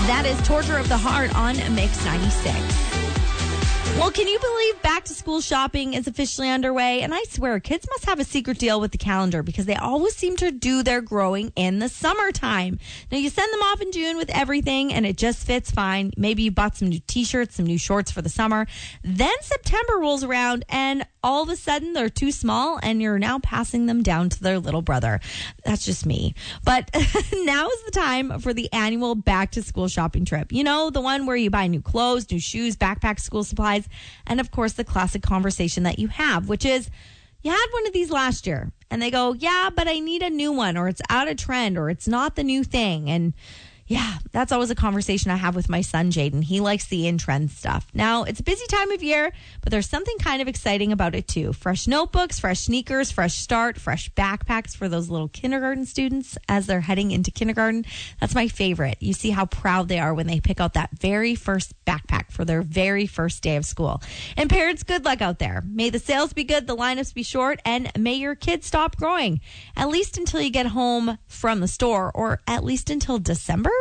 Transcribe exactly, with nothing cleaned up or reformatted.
That is Torture of the Heart on Mix ninety-six. Well, can you believe back to school shopping is officially underway? And I swear, kids must have a secret deal with the calendar because they always seem to do their growing in the summertime. Now, you send them off in June with everything and it just fits fine. Maybe you bought some new t-shirts, some new shorts for the summer. Then September rolls around and all of a sudden they're too small and you're now passing them down to their little brother. That's just me. But now is the time for the annual back to school shopping trip. You know, the one where you buy new clothes, new shoes, backpacks, school supplies, and of course the classic conversation that you have, which is, you had one of these last year and they go, yeah, but I need a new one, or it's out of trend, or it's not the new thing. And yeah, that's always a conversation I have with my son, Jaden. He likes the in-trend stuff. Now, it's a busy time of year, but there's something kind of exciting about it, too. Fresh notebooks, fresh sneakers, fresh start, fresh backpacks for those little kindergarten students as they're heading into kindergarten. That's my favorite. You see how proud they are when they pick out that very first backpack for their very first day of school. And parents, good luck out there. May the sales be good, the lineups be short, and may your kids stop growing. At least until you get home from the store, or at least until December.